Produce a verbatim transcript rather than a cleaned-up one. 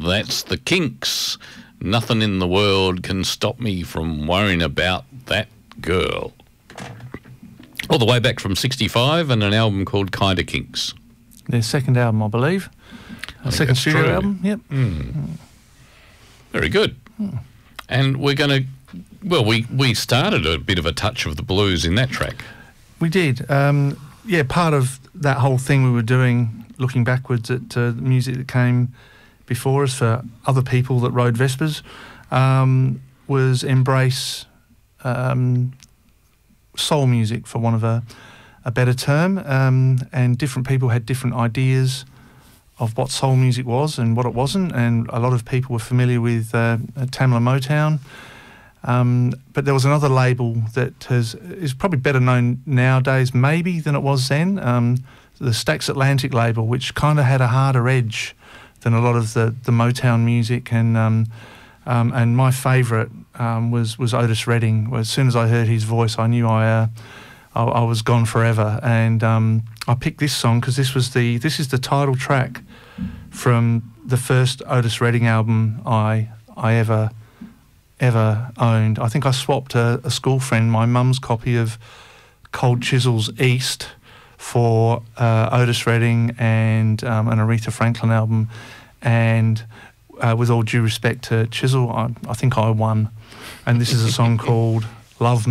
That's the Kinks. Nothing in the world can stop me from worrying about that girl. All the way back from sixty-five, and an album called Kinda Kinks. Their second album, I believe. I A second studio true. album, yep. Mm. Very good. Mm. And we're going to, well, we, we started a bit of a touch of the blues in that track. We did. Um, yeah, part of that whole thing we were doing, looking backwards at uh, the music that came before us for other people that rode Vespers, um, was embrace um, soul music, for want of a, a better term. Um, and different people had different ideas of what soul music was and what it wasn't. And a lot of people were familiar with uh, Tamla Motown. Um, but there was another label that has is probably better known nowadays, maybe, than it was then. Um, the Stax Atlantic label, which kind of had a harder edge than a lot of the, the Motown music, and um, um, and my favourite um, was was Otis Redding. As soon as I heard his voice, I knew I uh, I, I was gone forever. And um, I picked this song because this was the this is the title track from the first Otis Redding album I I ever ever owned. I think I swapped a, a school friend my mum's copy of Cold Chisel's East for uh, Otis Redding and um, an Aretha Franklin album, and uh, with all due respect to Chisel, I, I think I won. And this is a song called Love Me.